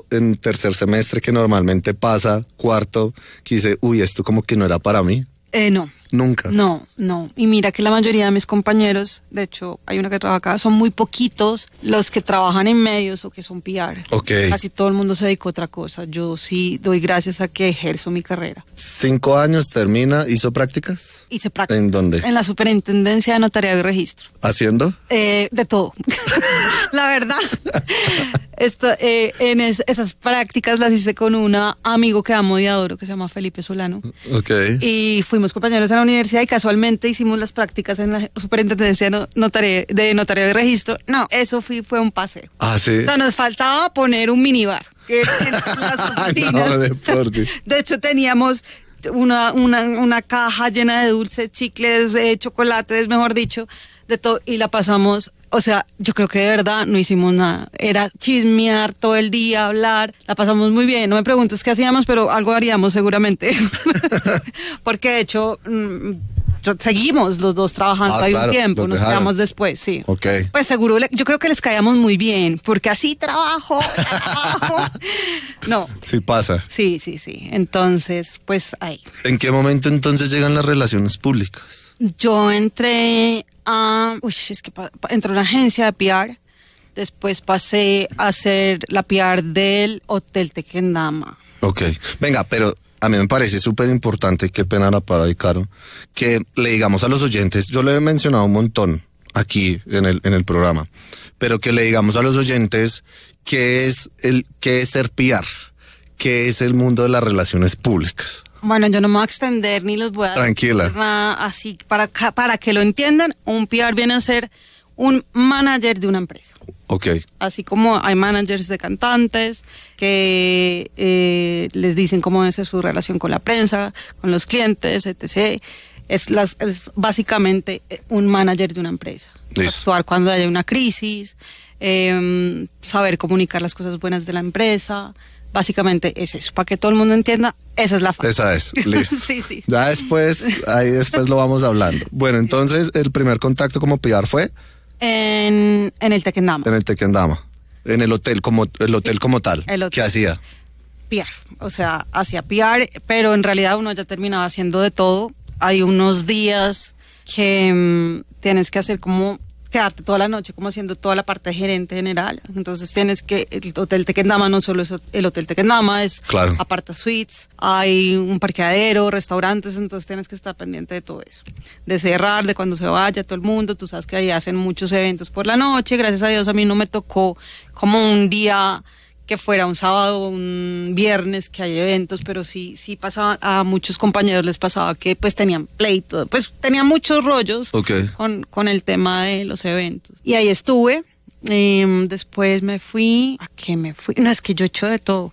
en tercer semestre, que normalmente pasa, cuarto, que dice, uy, esto como que no era para mí? No. Nunca. No. Y mira que la mayoría de mis compañeros, de hecho, hay una que trabaja acá, son muy poquitos los que trabajan en medios o que son PR. Ok. Casi todo el mundo se dedicó a otra cosa. Yo sí doy gracias a que ejerzo mi carrera. 5 años, termina, ¿hizo prácticas? Hice práctica. ¿En dónde? En la Superintendencia de Notariado y Registro. ¿Haciendo? De todo. La verdad. Esas prácticas las hice con un amigo que amo y adoro, que se llama Felipe Solano. Ok. Y fuimos compañeros en la universidad y casualmente hicimos las prácticas en la Superintendencia de Notariado y Registro. No, eso fue un paseo. Ah, sí. O sea, nos faltaba poner un minibar en las oficinas. No, deporte. De hecho, teníamos una caja llena de dulces, chicles, chocolates, mejor dicho, de todo, y la pasamos. O sea, yo creo que de verdad no hicimos nada. Era chismear todo el día, hablar. La pasamos muy bien. No me preguntes qué hacíamos, pero algo haríamos seguramente. Porque de hecho, seguimos los dos trabajando ahí claro, un tiempo. los Nos dejaron. quedamos después, sí. Ok. Pues seguro, yo creo que les caíamos muy bien. Porque así trabajo. No. Sí pasa. Sí. Entonces, pues ahí. ¿En qué momento entonces llegan las relaciones públicas? Yo entré entré a una agencia de PR, después pasé a hacer la PR del Hotel Tequendama. Ok, venga, pero a mí me parece súper importante, qué pena la para Caro, que le digamos a los oyentes, yo le he mencionado un montón aquí en el programa, pero que le digamos a los oyentes qué es ser PR, qué es el mundo de las relaciones públicas. Bueno, yo no me voy a extender ni les voy a Tranquila. decir nada así. Para que lo entiendan, un PR viene a ser un manager de una empresa. Ok. Así como hay managers de cantantes que les dicen cómo debe ser su relación con la prensa, con los clientes, etc. Es básicamente un manager de una empresa. Listo. Actuar cuando haya una crisis, saber comunicar las cosas buenas de la empresa. Básicamente es eso, para que todo el mundo entienda, esa es la fase. Esa es, listo. Sí. Ya después lo vamos hablando. Bueno, entonces el primer contacto como PR fue en el Tequendama. en el Tequendama, en el hotel como tal. El hotel. ¿Qué hacía? PR, o sea, hacía PR, pero en realidad uno ya terminaba haciendo de todo. Hay unos días que tienes que hacer como quedarte toda la noche como haciendo toda la parte de gerente general. Entonces el Hotel Tequendama no solo es el Hotel Tequendama, es Claro. aparta suites, hay un parqueadero, restaurantes, entonces tienes que estar pendiente de todo eso. De cerrar, de cuando se vaya todo el mundo, tú sabes que ahí hacen muchos eventos por la noche, gracias a Dios a mí no me tocó como un día que fuera un sábado o un viernes que hay eventos, pero sí pasaba, a muchos compañeros les pasaba que pues tenían pleito, pues tenían muchos rollos Okay. con el tema de los eventos. Y ahí estuve, después me fui, ¿a qué me fui? No, es que yo he hecho de todo.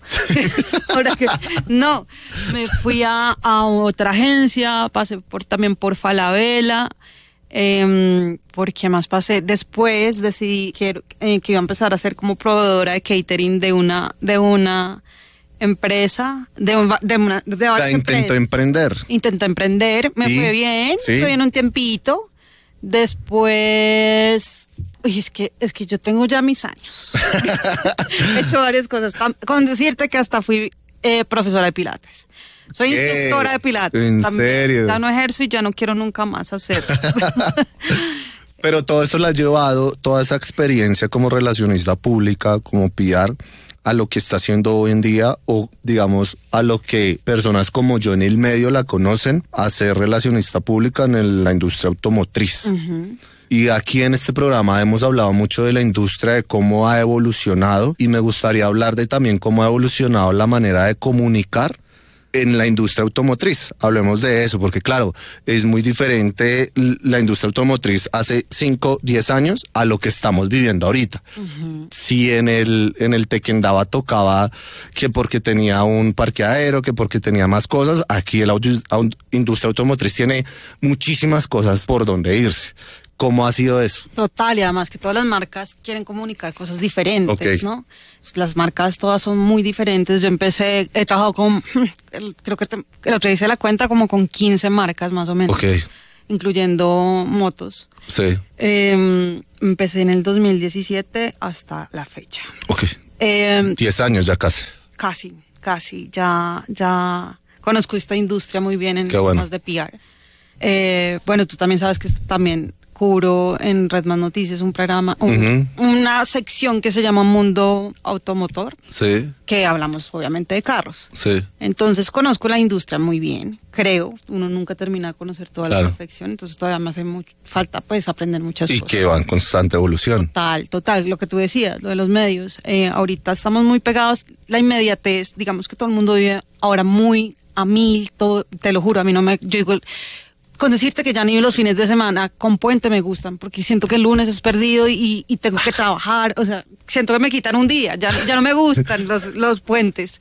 Me fui a otra agencia, pasé también por Falabella. ¿Por qué más pasé? Después decidí que iba a empezar a ser como proveedora de catering de una empresa, de varias Intentó empresas. Intenté emprender, me fue bien, Sí. fue bien un tiempito. Después, es que yo tengo ya mis años. He hecho varias cosas, con decirte que hasta fui profesora de pilates. Soy instructora de pilates. ¿En también. serio? Ya no ejerzo y ya no quiero nunca más hacer. Pero todo eso lo ha llevado, toda esa experiencia como relacionista pública, como PR, a lo que está haciendo hoy en día, o digamos a lo que personas como yo en el medio la conocen, a ser relacionista pública en la industria automotriz. Uh-huh. Y aquí en este programa hemos hablado mucho de la industria, de cómo ha evolucionado, y me gustaría hablar de también cómo ha evolucionado la manera de comunicar en la industria automotriz. Hablemos de eso, porque claro, es muy diferente la industria automotriz hace 5, 10 años a lo que estamos viviendo ahorita. Uh-huh. Si en el Tequendama tocaba que porque tenía un parqueadero, que porque tenía más cosas, aquí la industria automotriz tiene muchísimas cosas por donde irse. ¿Cómo ha sido eso? Total, y además que todas las marcas quieren comunicar cosas diferentes, Okay. ¿no? Las marcas todas son muy diferentes. Yo he trabajado con, creo que el otro día hice la cuenta, como con 15 marcas más o menos. Okay. Incluyendo motos. Sí. Empecé en el 2017 hasta la fecha. Ok. 10 años ya casi. Casi, ya conozco esta industria muy bien en temas de PR. Bueno, tú también sabes que también cubro en Redman Noticias un programa, una sección que se llama Mundo Automotor, sí, que hablamos obviamente de carros. Sí. Entonces conozco la industria muy bien, creo. Uno nunca termina de conocer toda la perfección, entonces todavía me hace falta pues aprender muchas cosas. Y que va en constante evolución. Total, lo que tú decías, lo de los medios. Ahorita estamos muy pegados, la inmediatez, digamos que todo el mundo vive ahora muy a mil, todo, te lo juro, a mí no me... Yo digo... Con decirte que ya ni los fines de semana con puente me gustan, porque siento que el lunes es perdido y tengo que trabajar, o sea, siento que me quitan un día, ya no me gustan los puentes.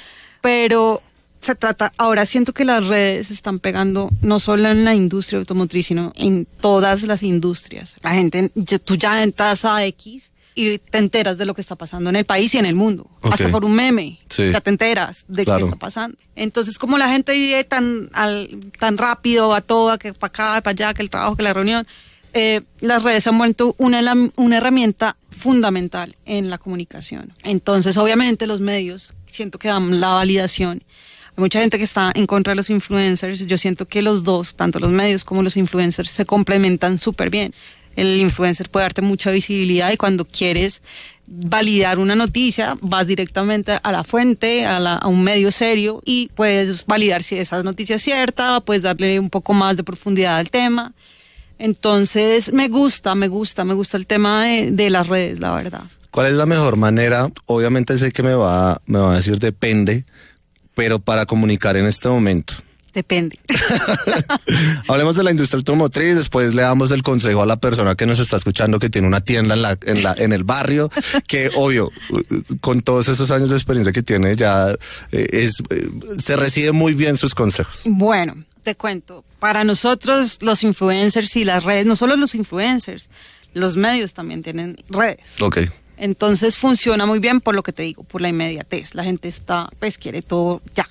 Pero se trata, ahora siento que las redes se están pegando no solo en la industria automotriz, sino en todas las industrias. La gente, tú ya entras a X y te enteras de lo que está pasando en el país y en el mundo. Okay. Hasta por un meme, ya te enteras de qué está pasando. Entonces, como la gente vive tan rápido, a todo, que para acá, para allá, que el trabajo, que la reunión, las redes se han vuelto una herramienta fundamental en la comunicación. Entonces, obviamente, los medios siento que dan la validación. Hay mucha gente que está en contra de los influencers. Yo siento que los dos, tanto los medios como los influencers, se complementan súper bien. El influencer puede darte mucha visibilidad y cuando quieres validar una noticia, vas directamente a la fuente, a un medio serio y puedes validar si esa noticia es cierta, puedes darle un poco más de profundidad al tema. Entonces, me gusta el tema de las redes, la verdad. ¿Cuál es la mejor manera? Obviamente sé que me va a decir depende, pero para comunicar en este momento. Depende. Hablemos de la industria automotriz, después le damos el consejo a la persona que nos está escuchando que tiene una tienda en el barrio, que obvio, con todos esos años de experiencia que tiene ya se recibe muy bien sus consejos. Bueno, te cuento, para nosotros los influencers y las redes, no solo los influencers, los medios también tienen redes. Okay. Entonces funciona muy bien por lo que te digo, por la inmediatez. La gente quiere todo ya.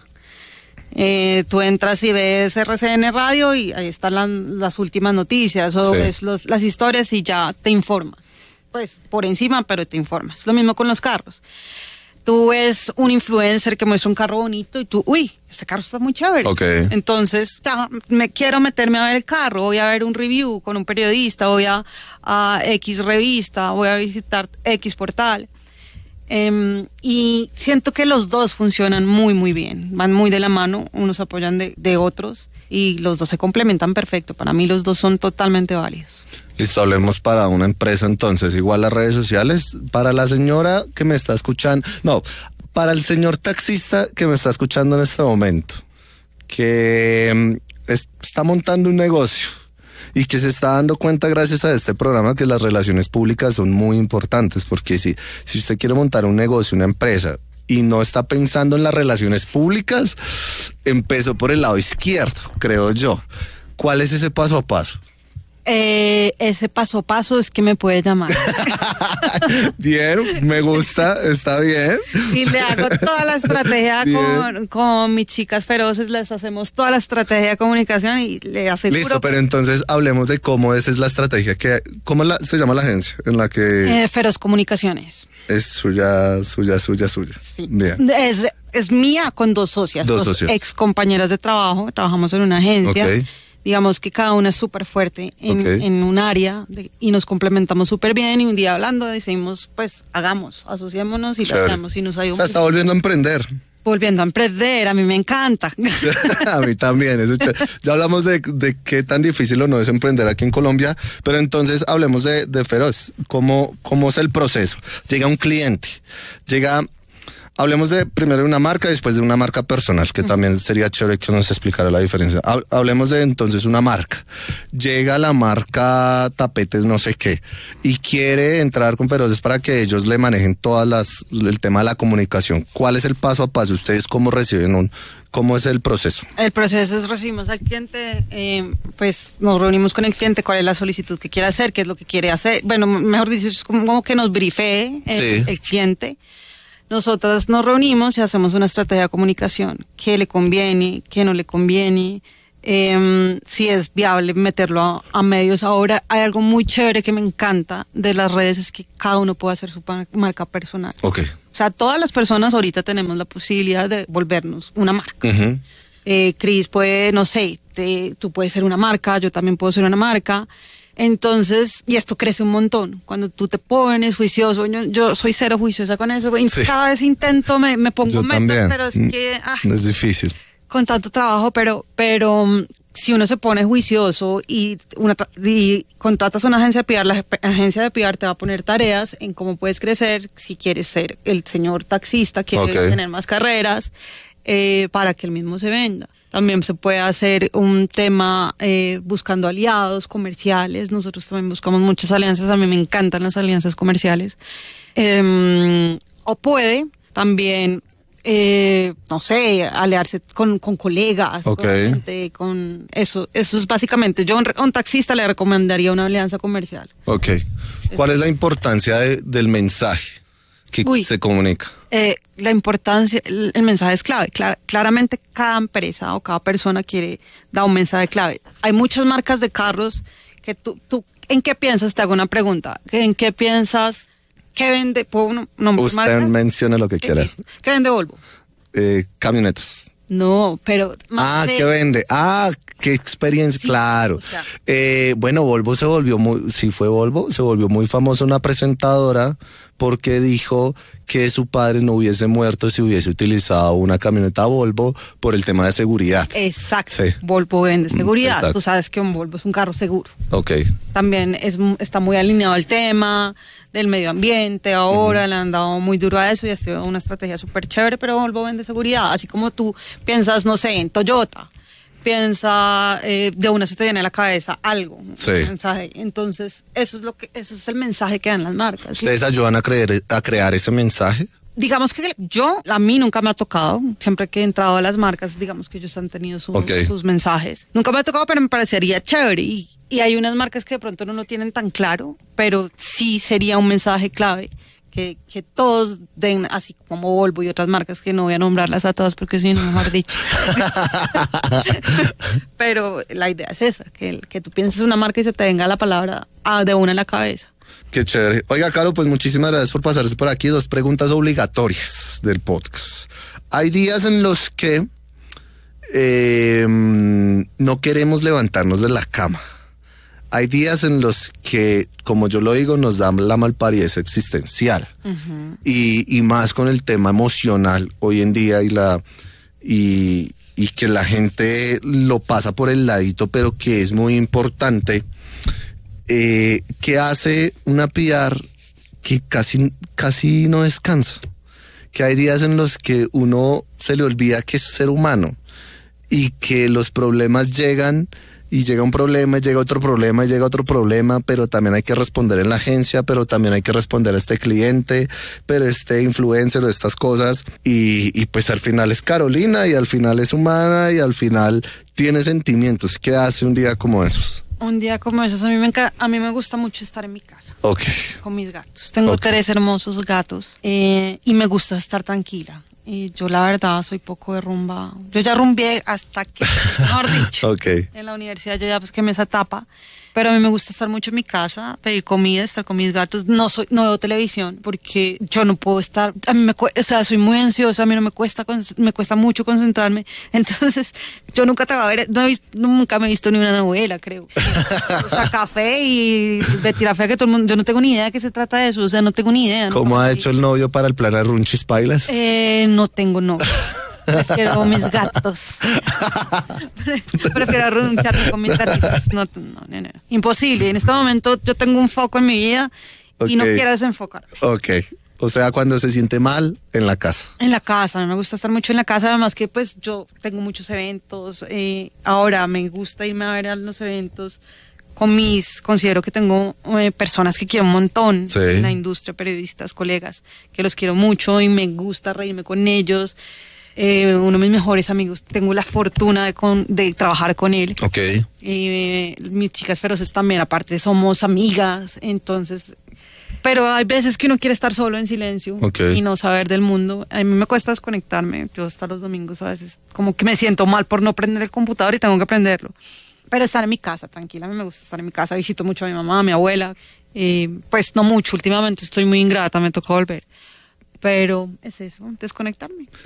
Tú entras y ves RCN Radio y ahí están las últimas noticias o ves las historias y ya te informas. Pues por encima, pero te informas. Lo mismo con los carros. Tú ves un influencer que muestra un carro bonito y tú, este carro está muy chévere. Okay. Entonces, quiero meterme a ver el carro, voy a ver un review con un periodista, voy a X revista, voy a visitar X portal. Y siento que los dos funcionan muy, muy bien. Van muy de la mano, unos apoyan de otros y los dos se complementan perfecto. Para mí los dos son totalmente válidos. Listo, hablemos para una empresa entonces, igual las redes sociales, para la señora que me está escuchando, para el señor taxista que me está escuchando en este momento, que está montando un negocio y que se está dando cuenta gracias a este programa que las relaciones públicas son muy importantes, porque si usted quiere montar un negocio, una empresa, y no está pensando en las relaciones públicas, empezó por el lado izquierdo, creo yo. ¿Cuál es ese paso a paso? Ese paso a paso es que me puede llamar. Bien, me gusta, está bien. Y le hago toda la estrategia con mis chicas feroces, les hacemos toda la estrategia de comunicación y le aseguro. Listo, pero entonces hablemos de cómo esa es la estrategia ¿cómo se llama la agencia en la que? Feroz Comunicaciones. Es suya. Sí. Bien. Es mía con dos socias. Dos socias. Ex compañeras de trabajo, trabajamos en una agencia. Okay. Digamos que cada una es súper fuerte en un área y nos complementamos súper bien y un día hablando decimos, pues asociémonos y lo hacemos y nos ayudamos. Está volviendo a emprender. Volviendo a emprender, a mí me encanta. A mí también. Ya hablamos de qué tan difícil o no es emprender aquí en Colombia, pero entonces hablemos de Feroz. ¿Cómo es el proceso? Llega un cliente, hablemos primero de una marca y después de una marca personal, que también sería chévere que nos explicara la diferencia. Hablemos de entonces una marca. Llega la marca Tapetes no sé qué y quiere entrar con Feroces para que ellos le manejen el tema de la comunicación. ¿Cuál es el paso a paso? ¿Ustedes cómo reciben cómo es el proceso? El proceso es recibimos al cliente, pues nos reunimos con el cliente, cuál es la solicitud que quiere hacer, qué es lo que quiere hacer. Bueno, mejor dicho, es como que nos brifee el cliente. Nosotras nos reunimos y hacemos una estrategia de comunicación, qué le conviene, qué no le conviene, si es viable meterlo a medios. Ahora hay algo muy chévere que me encanta de las redes, es que cada uno puede hacer su marca personal. Ok. O sea, todas las personas ahorita tenemos la posibilidad de volvernos una marca. Ujú. Cris puede, no sé, tú puedes ser una marca, yo también puedo ser una marca. Entonces, y esto crece un montón. Cuando tú te pones juicioso, yo soy cero juiciosa con eso. Sí. Cada vez intento, me pongo Yo metas, también. pero es que Es difícil. con tanto trabajo, pero si uno se pone juicioso y contratas a una agencia de PR, la agencia de PR te va a poner tareas en cómo puedes crecer, si quieres ser el señor taxista, quieres Ok. tener más carreras, para que el mismo se venda. También se puede hacer un tema buscando aliados comerciales. Nosotros también buscamos muchas alianzas. A mí me encantan las alianzas comerciales. O puede también, no sé, aliarse con colegas, Ok. con gente, con eso. Eso es básicamente. Yo a un taxista le recomendaría una alianza comercial. Ok. ¿Cuál es la importancia del mensaje que Uy. se comunica? La importancia, el mensaje es clave. Claramente cada empresa o cada persona quiere dar un mensaje clave. Hay muchas marcas de carros que tú ¿en qué piensas? Te hago una pregunta. ¿En qué piensas? ¿Qué vende? ¿Puedo nombrar Usted marcas? menciona lo que quiera. Listo. ¿Qué vende Volvo? Camionetas. No, pero... más de- ¿Qué vende? Qué experiencia, Sí, claro. o sea. Bueno, Volvo se volvió se volvió muy famosa una presentadora porque dijo que su padre no hubiese muerto si hubiese utilizado una camioneta Volvo por el tema de seguridad. Exacto. Sí. Volvo vende seguridad. Exacto. Tú sabes que un Volvo es un carro seguro. Ok. También está muy alineado al tema del medio ambiente. Ahora le han dado muy duro a eso y ha sido una estrategia súper chévere, pero Volvo vende seguridad. Así como tú piensas, no sé, en Toyota, piensa, de una se te viene a la cabeza algo, Sí. un mensaje. Entonces, ese es el mensaje que dan las marcas. ¿Ustedes ayudan a crear ese mensaje? Digamos que a mí nunca me ha tocado, siempre que he entrado a las marcas, digamos que ellos han tenido Ok. sus mensajes. Nunca me ha tocado, pero me parecería chévere. Y hay unas marcas que de pronto no lo tienen tan claro, pero sí sería un mensaje clave que todos den, así como Volvo y otras marcas que no voy a nombrarlas a todas porque si no, mejor dicho. Pero la idea es esa, que tú pienses una marca y se te venga la palabra de una en la cabeza. Qué chévere. Oiga, Caro, pues muchísimas gracias por pasarse por aquí. 2 preguntas obligatorias del podcast. Hay días en los que no queremos levantarnos de la cama. Hay días en los que, como yo lo digo, nos da la malparidez existencial. Y más con el tema emocional hoy en día y que la gente lo pasa por el ladito, pero que es muy importante. Que hace una PR que casi no descansa. Que hay días en los que uno se le olvida que es ser humano y que los problemas llegan y llega un problema y llega otro problema y llega otro problema, pero también hay que responder en la agencia, pero también hay que responder a este cliente, pero este influencer o estas cosas y pues al final es Carolina y al final es humana y al final tiene sentimientos. ¿Qué hace un día como esos? Un día como esos, a mí me gusta mucho estar en mi casa. Ok. Con mis gatos. Tengo Ok. 3 hermosos gatos y me gusta estar tranquila. Y yo la verdad soy poco de rumba. Yo ya rumbié hasta que, mejor dicho, Ok. en la universidad yo ya pues quemé esa etapa. Pero a mí me gusta estar mucho en mi casa, pedir comida, estar con mis gatos. No veo televisión porque yo no puedo estar, a mí soy muy ansiosa, a mí me cuesta mucho concentrarme. Entonces, yo nunca te voy a ver, nunca me he visto ni una novela, creo. O sea, café y Betty la Fea, que todo el mundo, yo no tengo ni idea de qué se trata de eso, o sea, no tengo ni idea. ¿Cómo ha hecho el novio para el plan de Runchis Pailas? No tengo novio. Prefiero mis gatos. Prefiero arruncharme con mis gatitos. No. Imposible. En este momento yo tengo un foco en mi vida y no Ok. quiero desenfocar. Ok. O sea, cuando se siente mal, en la casa. En la casa, a mí me gusta estar mucho en la casa, además que pues yo tengo muchos eventos. Ahora me gusta irme a ver a los eventos considero que tengo personas que quiero un montón Sí. en la industria, periodistas, colegas, que los quiero mucho y me gusta reírme con ellos. Uno de mis mejores amigos, tengo la fortuna de trabajar con él. Ok. Mis chicas feroces también, aparte somos amigas, entonces Pero hay veces que uno quiere estar solo en silencio y no saber del mundo. A mí me cuesta desconectarme. Yo hasta los domingos a veces como que me siento mal por no prender el computador y tengo que prenderlo. Pero estar en mi casa, tranquila, a mí me gusta estar en mi casa. Visito mucho a mi mamá, a mi abuela. Pues no mucho, últimamente estoy muy ingrata, me toca volver. Pero es eso, desconectarme.